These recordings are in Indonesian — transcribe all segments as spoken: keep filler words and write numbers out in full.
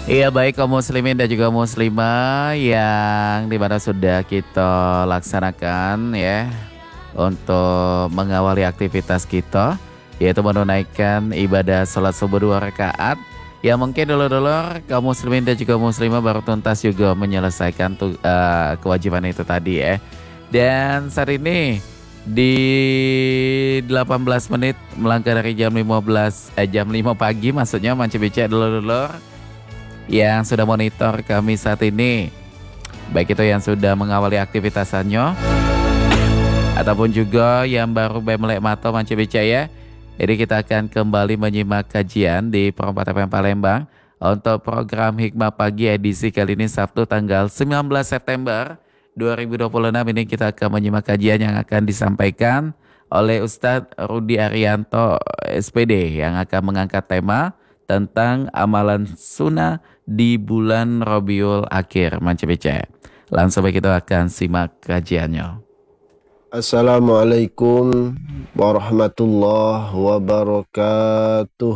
Iya baik kaum muslimin dan juga muslimah yang dimana sudah kita laksanakan ya untuk mengawali aktivitas kita yaitu menunaikan ibadah sholat subuh dua rakaat. Ya mungkin dulu-dulu kaum muslimin dan juga muslimah baru tuntas juga menyelesaikan tu, uh, kewajiban itu tadi ya. Dan saat ini di delapan belas menit melangkah dari jam lima belas eh, jam lima pagi maksudnya Manci Bica dulu-dulu yang sudah monitor kami saat ini, baik itu yang sudah mengawali aktivitasnya ataupun juga yang baru melek mata Manci Bica ya. Jadi kita akan kembali menyimak kajian di Perempat F M Palembang untuk program Hikmah Pagi edisi kali ini Sabtu tanggal sembilan belas September dua ribu dua puluh enam. Ini kita akan menyimak kajian yang akan disampaikan oleh Ustadz Rudi Arianto S P D yang akan mengangkat tema tentang amalan sunnah di bulan Rabiul Akhir. Manci Bica. Langsung kita akan simak kajiannya. Assalamualaikum warahmatullahi wabarakatuh.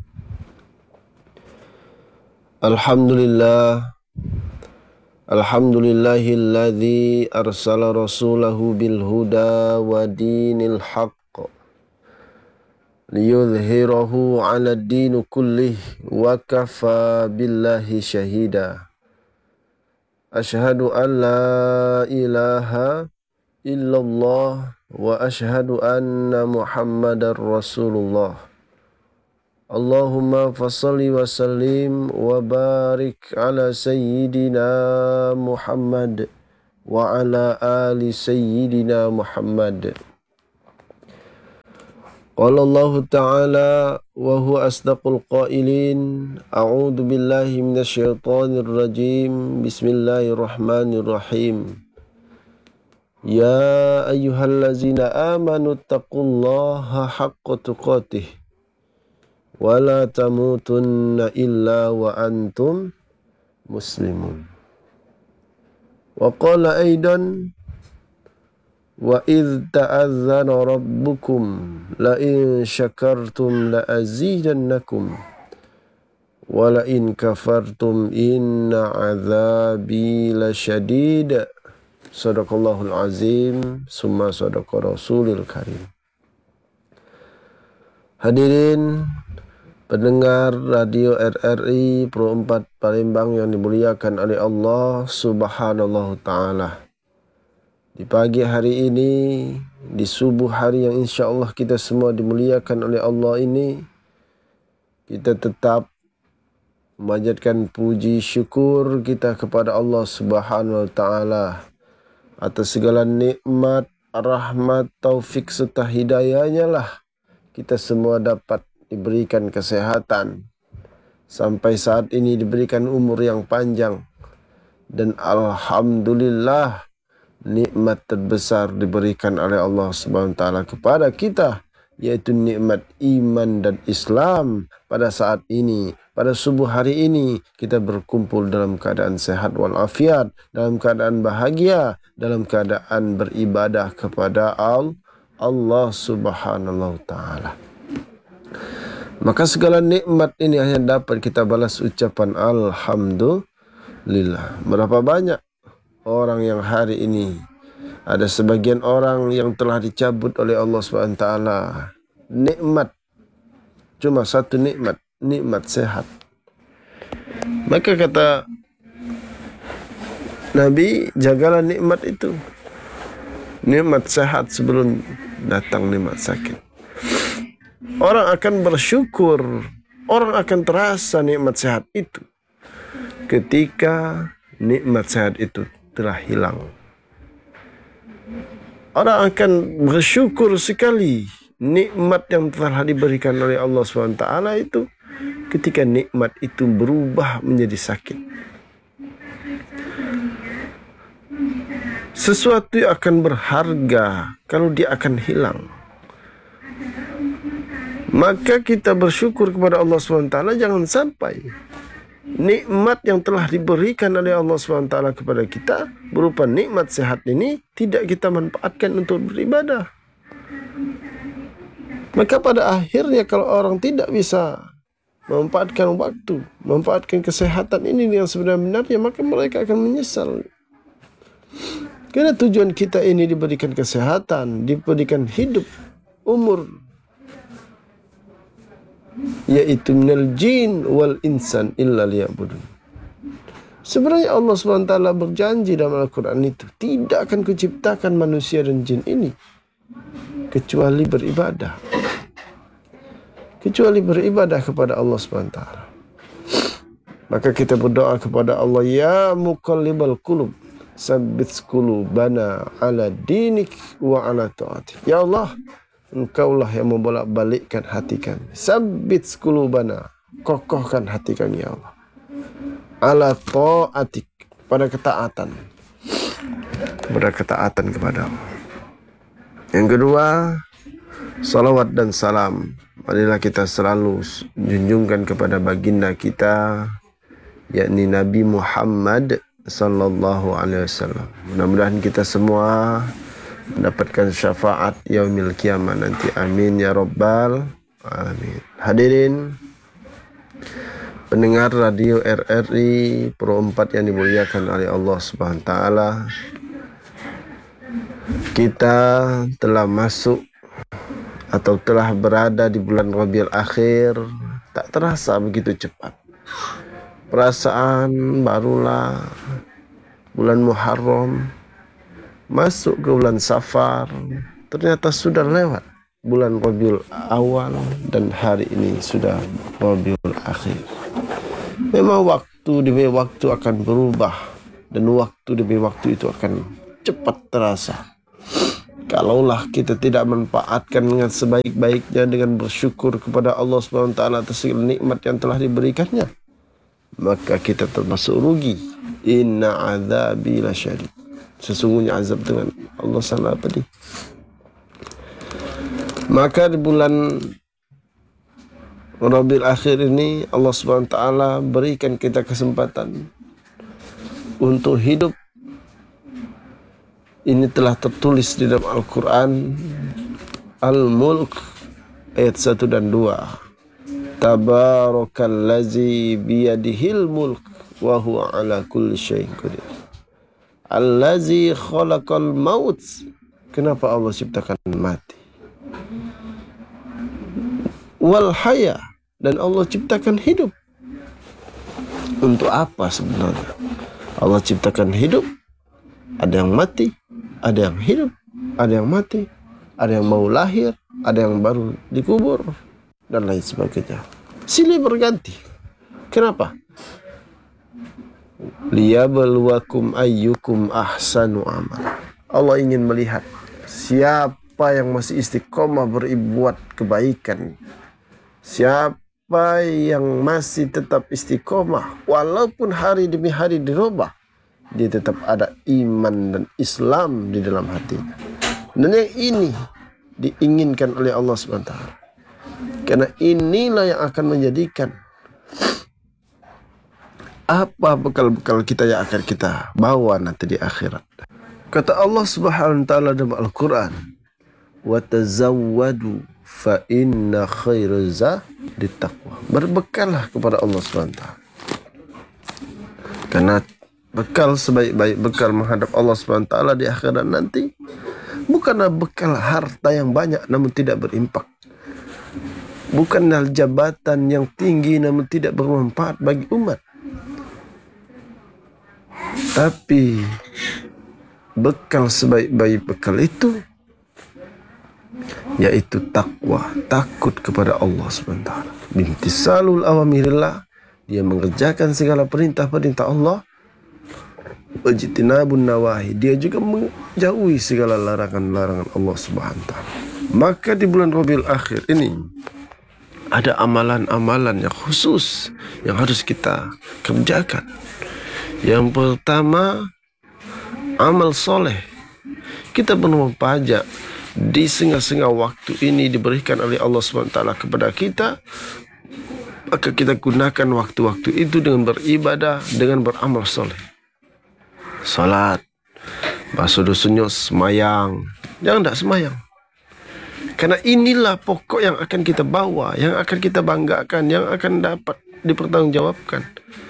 Alhamdulillah. Alhamdulillahilladzi arsala rasulahu bil huda wa dinil haqq liyudhhirahu 'ala ad-din kullih wa kafa billahi syahida. Asyhadu an la ilaha illallah wa asyhadu anna Muhammadar Rasulullah. Allahumma fassalli wa sallim wa barik ala sayyidina Muhammad wa ala ali sayyidina Muhammad. Qala Allah Ta'ala wa huwa asdaqul qailin. A'udzu billahi minasyaitonir rajim. Bismillahirrahmanirrahim. Ya ayyuhallazina amanu taqullaha haqqa tuqatih wa la tamutunna illa wa antum muslimun. Wa qala aidan wa idh ta'azzana rabbukum la in syakartum la azidannakum wa la in kafartum inna azabi lasyadid. Sadaqallahul azim, summa sadaqa rasulil karim. Hadirin pendengar radio R R I Pro empat Palembang yang dimuliakan oleh Allah Subhanahu Ta'ala. Di pagi hari ini, di subuh hari yang insya Allah kita semua dimuliakan oleh Allah ini, kita tetap memanjatkan puji syukur kita kepada Allah Subhanahu Ta'ala atas segala nikmat, rahmat, taufik serta hidayahnya lah kita semua dapat diberikan kesehatan. Sampai saat ini diberikan umur yang panjang. Dan alhamdulillah nikmat terbesar diberikan oleh Allah Subhanahu wa taala kepada kita, yaitu nikmat iman dan Islam. Pada saat ini, pada subuh hari ini, kita berkumpul dalam keadaan sehat walafiat, dalam keadaan bahagia, dalam keadaan beribadah kepada Allah Subhanahu wa taala. Maka segala nikmat ini hanya dapat kita balas ucapan alhamdulillah. Berapa banyak orang yang hari ini, ada sebagian orang yang telah dicabut oleh Allah Subhanahu wa taala nikmat, cuma satu nikmat, nikmat sehat. Maka kata Nabi, jagalah nikmat itu, nikmat sehat sebelum datang nikmat sakit. Orang akan bersyukur, orang akan terasa nikmat sehat itu ketika nikmat sehat itu telah hilang. Orang akan bersyukur sekali nikmat yang telah diberikan oleh Allah subhanahu wa taala itu ketika nikmat itu berubah menjadi sakit. Sesuatu yang akan berharga kalau dia akan hilang. Maka kita bersyukur kepada Allah subhanahu wa taala, jangan sampai nikmat yang telah diberikan oleh Allah subhanahu wa taala kepada kita berupa nikmat sehat ini tidak kita manfaatkan untuk beribadah. Maka pada akhirnya kalau orang tidak bisa memanfaatkan waktu, memanfaatkan kesehatan ini dengan sebenar-benarnya, maka mereka akan menyesal. Karena tujuan kita ini diberikan kesehatan, diberikan hidup, umur, yaitu minal jin wal insan illa liya'budun. Sebenarnya Allah subhanahu wa taala berjanji dalam Al-Quran itu, tidak akan kuciptakan manusia dan jin ini kecuali beribadah. Kecuali beribadah kepada Allah subhanahu wa taala. Maka kita berdoa kepada Allah, ya muqallibal qulub, sabbit qulubana ala dinik wa ala ta'atik. Ya Allah, Engkaulah yang membolak-balikkan hati kami. Sabbit qulubana, kokohkan hati kami ya Allah. Ala ta'atik, pada ketaatan. Pada ketaatan kepada Allah. Yang kedua, salawat dan salam, marilah kita selalu junjungkan kepada baginda kita, yakni Nabi Muhammad sallallahu alaihi wasallam. Mudah-mudahan kita semua mendapatkan syafaat yaumil qiyamah nanti. Amin ya rabbal alamin. Hadirin pendengar radio R R I Pro empat yang dimuliakan oleh Allah Subhanahu wa taala, kita telah masuk atau telah berada di bulan Rabiul Akhir. Tak terasa begitu cepat. Perasaan barulah bulan Muharram, masuk ke bulan Safar, ternyata sudah lewat bulan Rabiul Awal dan hari ini sudah Rabiul Akhir. Memang waktu demi waktu akan berubah dan waktu demi waktu itu akan cepat terasa. Kalaulah kita tidak manfaatkan dengan sebaik-baiknya dengan bersyukur kepada Allah subhanahu wa taala atas segala nikmat yang telah diberikannya, maka kita termasuk rugi. Inna azabi lasyadid. Sesungguhnya azab dengan Allah sangat pedih. Maka di bulan Rabiul Akhir ini Allah subhanahu wa taala berikan kita kesempatan untuk hidup. Ini telah tertulis di dalam Al-Quran Al-Mulk ayat satu dan dua. Tabarakallazi biyadihil mulk wa huwa ala kulli syai'in qadir. Allazi khalaqal maut. Kenapa Allah ciptakan mati? Wal haya, dan Allah ciptakan hidup. Untuk apa sebenarnya? Allah ciptakan hidup. Ada yang mati, ada yang hidup, ada yang mati, ada yang mau lahir, ada yang baru dikubur, dan lain sebagainya. Silih berganti. Kenapa? Liyabluwakum ayyukum ahsanu amal. Allah ingin melihat siapa yang masih istiqomah berbuat kebaikan, siapa yang masih tetap istiqomah walaupun hari demi hari dirubah, dia tetap ada iman dan Islam di dalam hatinya. Dan yang ini diinginkan oleh Allah subhanahu wa taala. Karena inilah yang akan menjadikan apa bekal-bekal kita yang akan kita bawa nanti di akhirat. Kata Allah subhanahu wa taala dalam Al-Quran, wa tazawwadu fa inna khairaz zadi taqwa. Berbekallah kepada Allah subhanahu wa taala. Karena bekal sebaik-baik bekal menghadap Allah subhanahu wa taala di akhirat nanti bukanlah bekal harta yang banyak namun tidak berimpak, bukanlah jabatan yang tinggi namun tidak bermanfaat bagi umat, tapi bekal sebaik-baik bekal itu yaitu takwa, takut kepada Allah subhanahu wa taala. Bimtisalul awamirillah, dia mengerjakan segala perintah-perintah Allah. Wajtinabun nawahi, dia juga menjauhi segala larangan-larangan Allah subhanahu wa taala. Maka di bulan Rabiul Akhir ini ada amalan-amalan yang khusus yang harus kita kerjakan. Yang pertama, amal soleh. Kita perlu pajak di setengah-setengah waktu ini diberikan oleh Allah subhanahu wa taala kepada kita. Maka kita gunakan waktu-waktu itu dengan beribadah, dengan beramal soleh. Salat, basuh dosunya, semayang. Jangan tak semayang. Karena inilah pokok yang akan kita bawa, yang akan kita banggakan, yang akan dapat dipertanggungjawabkan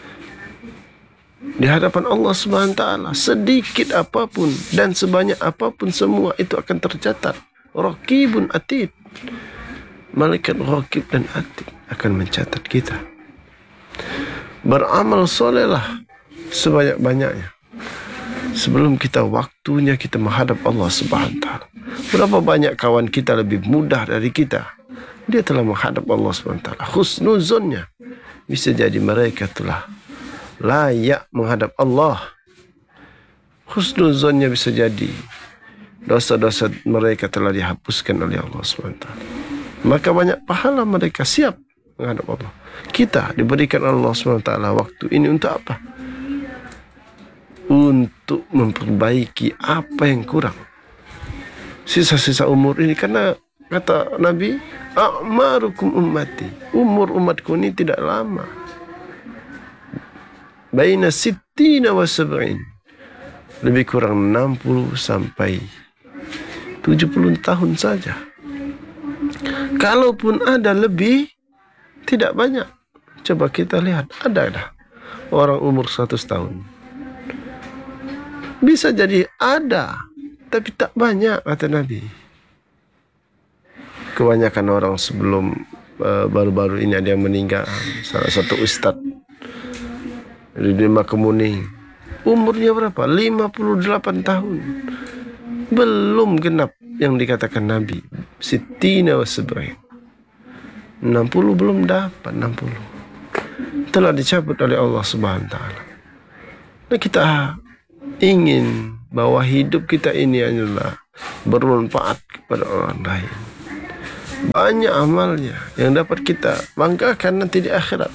di hadapan Allah Subhanahu wa taala. Sedikit apapun dan sebanyak apapun, semua itu akan tercatat. Raqibun atid. Malaikat raqib dan atid akan mencatat kita. Beramal solehlah sebanyak-banyaknya sebelum kita waktunya kita menghadap Allah Subhanahu wa taala. Berapa banyak kawan kita lebih mudah dari kita, dia telah menghadap Allah Subhanahu wa taala. Husnuzonnya bisa jadi mereka telah layak menghadap Allah. Husnuzonnya bisa jadi dosa-dosa mereka telah dihapuskan oleh Allah Subhanahu wa taala. Maka banyak pahala mereka siap menghadap Allah. Kita diberikan Allah Subhanahu wa taala waktu ini untuk apa? Untuk memperbaiki apa yang kurang, sisa-sisa umur ini. Karena kata Nabi, a'marukum ummati, umur umatku ini tidak lama, baina sittina wa sab'in, lebih kurang enam puluh sampai tujuh puluh tahun saja. Kalaupun ada lebih, tidak banyak. Coba kita lihat, ada dah orang umur seratus tahun. Bisa jadi ada, tapi tak banyak, kata Nabi. Kebanyakan orang sebelum uh, baru-baru ini ada yang meninggal. Salah satu ustadz di Makamuning, umurnya berapa? lima puluh delapan tahun. Belum genap yang dikatakan Nabi, sittina wa sab'in. enam puluh belum dapat, enam puluh telah dicabut oleh Allah Subhanahu wa taala. Nah, kita ingin bahwa hidup kita ini adalah bermanfaat kepada orang lain. Banyak amalnya yang dapat kita banggakan nanti di akhirat.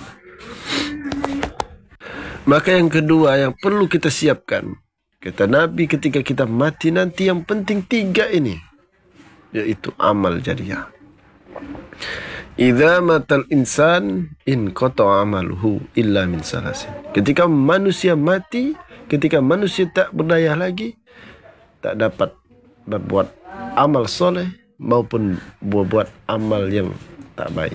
Maka yang kedua yang perlu kita siapkan, kata Nabi, ketika kita mati nanti, yang penting tiga ini, yaitu amal jariah. Idza matal insan in qata amaluhu illa min salasin. Ketika manusia mati, ketika manusia tak berdaya lagi, tak dapat berbuat amal soleh maupun berbuat amal yang tak baik.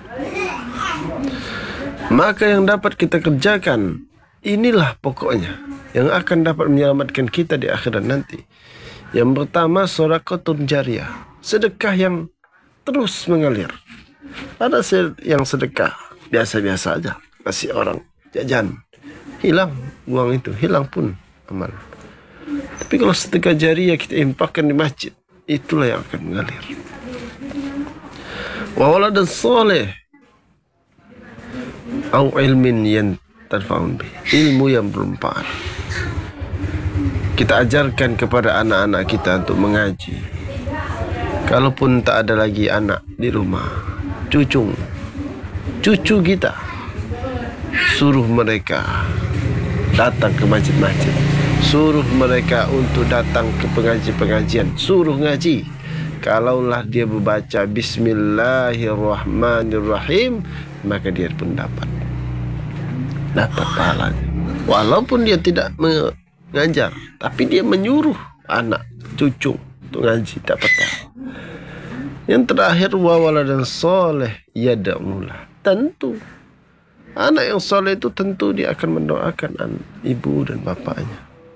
Maka yang dapat kita kerjakan, inilah pokoknya yang akan dapat menyelamatkan kita di akhirat nanti. Yang pertama, sedekahun jariyah, sedekah yang terus mengalir. Ada yang sedekah biasa-biasa aja, kasih orang jajan, hilang uang itu, hilang pun amal. Tapi kalau sedekah jariyah kita infakkan di masjid, itulah yang akan mengalir. Wa waladan soleh au ilmin yantarfa'un bih, ilmu yang bermanfaat. Kita ajarkan kepada anak-anak kita untuk mengaji. Kalaupun tak ada lagi anak di rumah, cucu cucu kita, suruh mereka datang ke masjid-masjid, suruh mereka untuk datang ke pengaji-pengajian, suruh ngaji. Kalaulah dia membaca Bismillahirrahmanirrahim, maka dia pun dapat dapat pahalanya. Walaupun dia tidak mengajar, tapi dia menyuruh anak cucu untuk ngaji, dapat pahala. Yang terakhir, wawaladan soleh yada'ulah. Tentu anak yang soleh itu tentu dia akan mendoakan ibu dan bapaknya.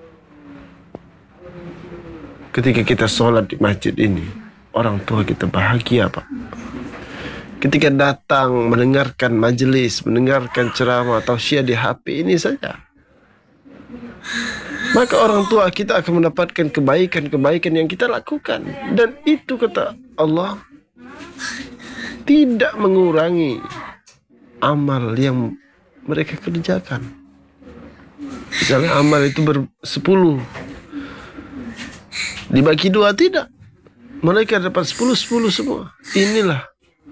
Ketika kita sholat di masjid ini, orang tua kita bahagia, Pak. Ketika datang mendengarkan majelis, mendengarkan ceramah atau syiar di H P ini saja, maka orang tua kita akan mendapatkan kebaikan-kebaikan yang kita lakukan. Dan itu, kata Allah, tidak mengurangi amal yang mereka kerjakan. Misalnya amal itu bersepuluh, dibagi dua, tidak. Mereka dapat sepuluh-sepuluh semua. Inilah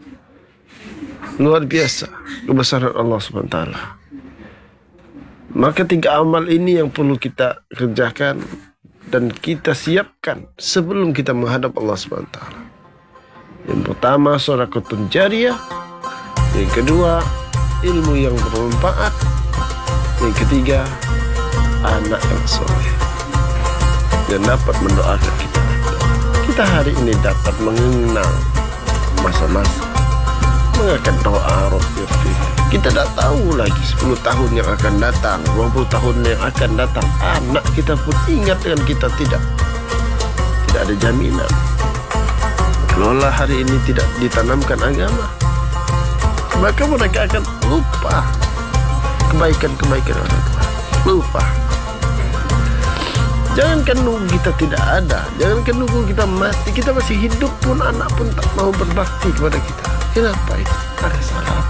luar biasa kebesaran Allah subhanahu wa taala. Maka tiga amal ini yang perlu kita kerjakan dan kita siapkan sebelum kita menghadap Allah subhanahu wa taala. Yang pertama, sedekahun jariyah. Yang kedua, ilmu yang bermanfaat. Yang ketiga, anak yang soleh yang dapat mendoakan kita. Kita kita hari ini dapat mengenang masa-masa mengakan doa Rabbir Fih. Kita tidak tahu lagi sepuluh tahun yang akan datang, dua puluh tahun yang akan datang. Anak kita pun ingat dengan kita tidak. Tidak ada jaminan. Kalau hari ini tidak ditanamkan agama, maka mereka akan lupa kebaikan-kebaikan orang tua. Lupa. Jangankan nunggu kita tidak ada, jangankan nunggu kita mati, kita masih hidup pun anak pun tak mau berbakti kepada kita. Kenapa itu? Ada salah.